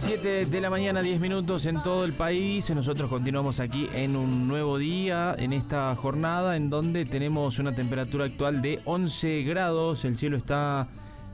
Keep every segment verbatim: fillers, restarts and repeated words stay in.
siete de la mañana, diez minutos en todo el país. Nosotros continuamos aquí en un nuevo día, en esta jornada en donde tenemos una temperatura actual de once grados. El cielo está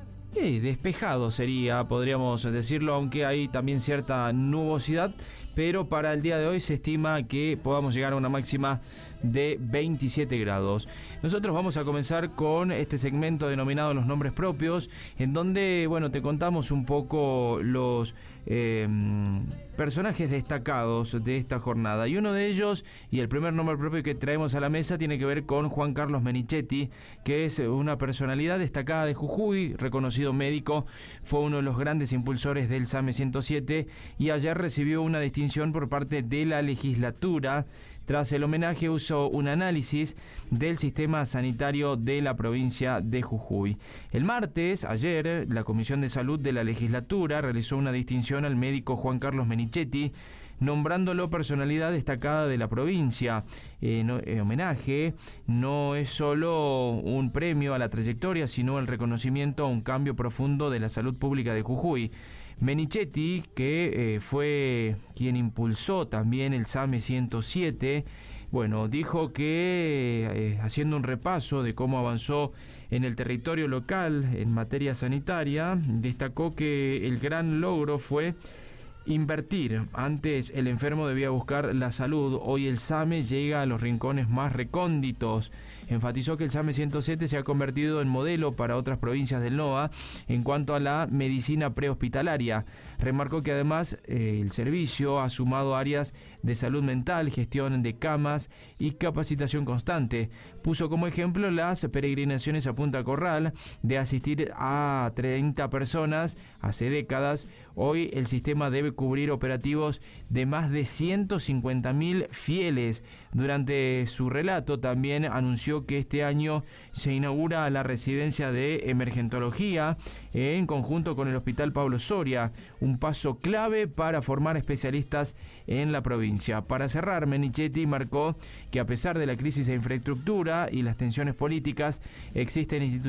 eh, despejado, sería, podríamos decirlo, aunque hay también cierta nubosidad. Pero para el día de hoy se estima que podamos llegar a una máxima de veintisiete grados. Nosotros vamos a comenzar con este segmento denominado Los Nombres Propios, en donde, bueno, te contamos un poco los eh, personajes destacados de esta jornada. Y uno de ellos, y el primer nombre propio que traemos a la mesa, tiene que ver con Juan Carlos Menichetti, que es una personalidad destacada de Jujuy, reconocido médico, fue uno de los grandes impulsores del SAME ciento siete y ayer recibió una distinción por parte de la legislatura. Tras el homenaje hizo un análisis del sistema sanitario de la provincia de Jujuy. El martes, ayer, la Comisión de Salud de la legislatura realizó una distinción al médico Juan Carlos Menichetti, nombrándolo personalidad destacada de la provincia. Eh, no, eh, homenaje no es solo un premio a la trayectoria, sino el reconocimiento a un cambio profundo de la salud pública de Jujuy. Menichetti, que eh, fue quien impulsó también el SAME ciento siete, bueno, dijo que eh, haciendo un repaso de cómo avanzó en el territorio local en materia sanitaria, destacó que el gran logro fue invertir. Antes el enfermo debía buscar la salud, hoy el SAME llega a los rincones más recónditos. Enfatizó que el SAME ciento siete se ha convertido en modelo para otras provincias del NOA en cuanto a la medicina prehospitalaria. Remarcó que además eh, el servicio ha sumado áreas de salud mental, gestión de camas y capacitación constante. Puso como ejemplo las peregrinaciones a Punta Corral, de asistir a treinta personas hace décadas. Hoy el sistema debe cubrir operativos de más de ciento cincuenta mil fieles. Durante su relato también anunció que este año se inaugura la residencia de emergentología en conjunto con el Hospital Pablo Soria, un paso clave para formar especialistas en la provincia. Para cerrar, Menichetti marcó que a pesar de la crisis de infraestructura y las tensiones políticas, existen instituciones